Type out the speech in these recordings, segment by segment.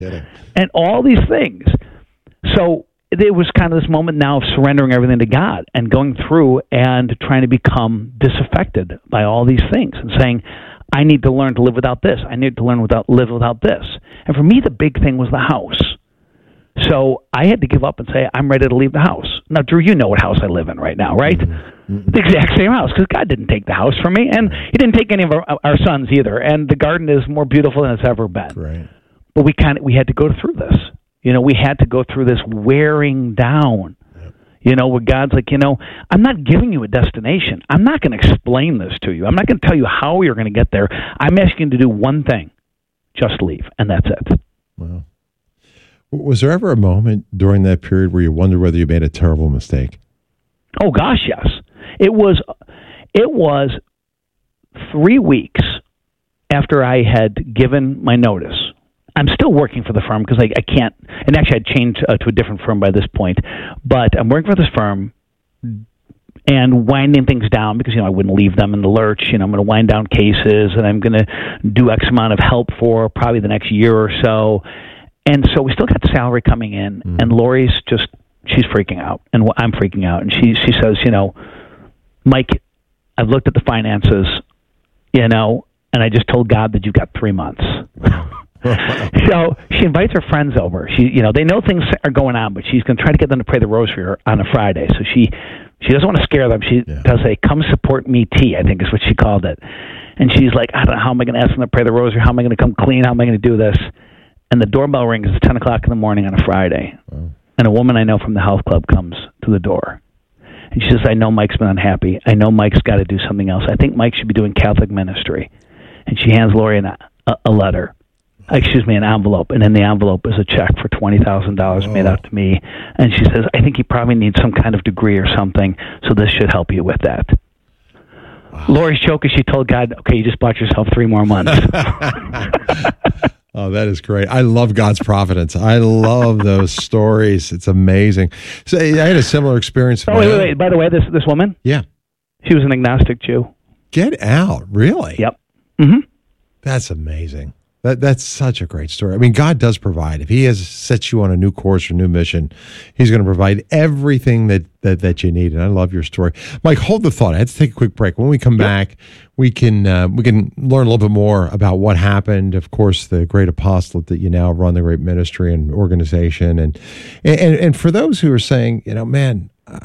kidding. And all these things. So it was kind of this moment now of surrendering everything to God and going through and trying to become disaffected by all these things and saying, I need to learn to live without this. I need to learn live without this. And for me, the big thing was the house. So I had to give up and say, I'm ready to leave the house. Now, Drew, you know what house I live in right now, right? Mm-hmm. The exact same house, because God didn't take the house from me, and He didn't take any of our sons either. And the garden is more beautiful than it's ever been. Right. But we had to go through this. We had to go through this wearing down. Where God's like, I'm not giving you a destination. I'm not going to explain this to you. I'm not going to tell you how you're going to get there. I'm asking you to do one thing. Just leave, and that's it. Wow. Was there ever a moment during that period where you wondered whether you made a terrible mistake? Oh, gosh, yes. It was 3 weeks after I had given my notice. I'm still working for the firm because I can't, and actually I'd changed to a different firm by this point, but I'm working for this firm and winding things down because, I wouldn't leave them in the lurch. I'm going to wind down cases, and I'm going to do X amount of help for probably the next year or so. And so we still got salary coming in, and Lori's she's freaking out, and I'm freaking out. And she says, Mike, I've looked at the finances, and I just told God that you've got 3 months. So she invites her friends over. They know things are going on, but she's going to try to get them to pray the rosary on a Friday. So she doesn't want to scare them. She does a come support me tea, I think is what she called it. And she's like, I don't know, how am I going to ask them to pray the rosary? How am I going to come clean? How am I going to do this? And the doorbell rings. It's 10 o'clock in the morning on a Friday. Wow. And a woman I know from the health club comes to the door. And she says, I know Mike's been unhappy. I know Mike's got to do something else. I think Mike should be doing Catholic ministry. And she hands Lori a letter. An envelope. And in the envelope is a check for $20,000 made out to me. And she says, I think he probably needs some kind of degree or something, so this should help you with that. Wow. Lori's joke is she told God, okay, you just bought yourself 3 more months. Oh, that is great. I love God's providence. I love those stories. It's amazing. So I had a similar experience. Wait. By the way, this woman? Yeah. She was an agnostic Jew. Get out. Really? Yep. Mm-hmm. That's amazing. That's such a great story. I mean, God does provide. If He has set you on a new course or new mission, He's going to provide everything that you need. And I love your story, Mike. Hold the thought. I had to take a quick break. When we come back, we can learn a little bit more about what happened. Of course, the great apostolate that you now run, the great ministry and organization, and for those who are saying, man,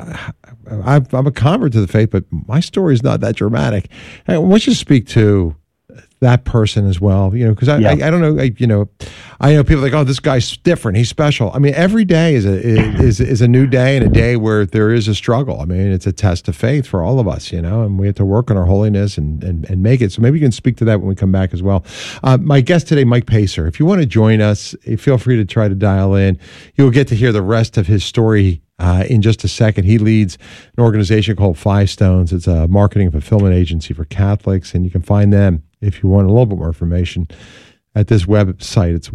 I'm a convert to the faith, but my story is not that dramatic. I want you to speak to that person as well, because I don't know, I know people are like, oh, this guy's different, he's special. I mean, every day is a new day, and a day where there is a struggle. I mean, it's a test of faith for all of us, and we have to work on our holiness and make it. So maybe you can speak to that when we come back as well. My guest today, Mike Pacer. If you want to join us, feel free to try to dial in. You'll get to hear the rest of his story in just a second. He leads an organization called Five Stones. It's a marketing and fulfillment agency for Catholics, and you can find them if you want a little bit more information at this website. It's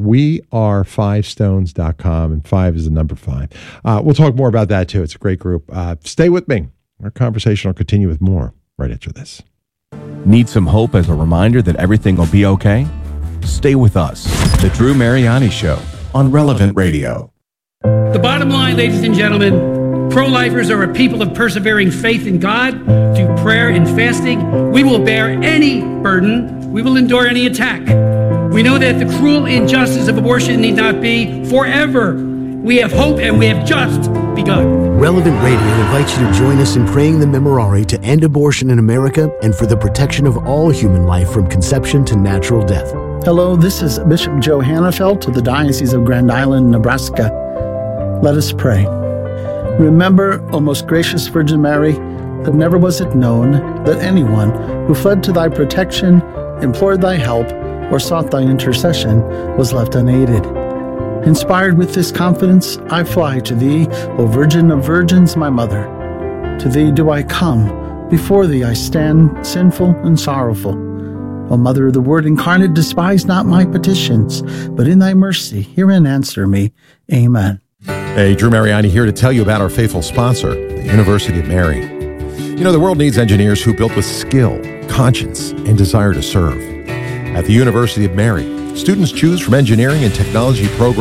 weare5stones.com, and 5 is the number 5. We'll talk more about that too. It's a great group. Stay with me. Our conversation will continue with more right after this. Need some hope as a reminder that everything will be okay? Stay with us. The Drew Mariani Show on Relevant Radio. The bottom line, ladies and gentlemen, pro-lifers are a people of persevering faith in God. Through prayer and fasting, we will bear any burden. We will endure any attack. We know that the cruel injustice of abortion need not be forever. We have hope, and we have just begun. Relevant Radio invites you to join us in praying the Memorare to end abortion in America and for the protection of all human life from conception to natural death. Hello, this is Bishop Joe Hannafelt of the Diocese of Grand Island, Nebraska. Let us pray. Remember, O most gracious Virgin Mary, that never was it known that anyone who fled to thy protection, implored thy help, or sought thy intercession was left unaided. Inspired with this confidence, I fly to thee, O Virgin of Virgins, my Mother. To thee do I come, before thee I stand, sinful and sorrowful. O Mother of the Word incarnate, despise not my petitions, but in thy mercy hear and answer me. Amen. Hey, Drew Mariani here to tell you about our faithful sponsor, the University of Mary. You know, the world needs engineers who build with skill, conscience, and desire to serve. At the University of Mary, Students choose from engineering and technology programs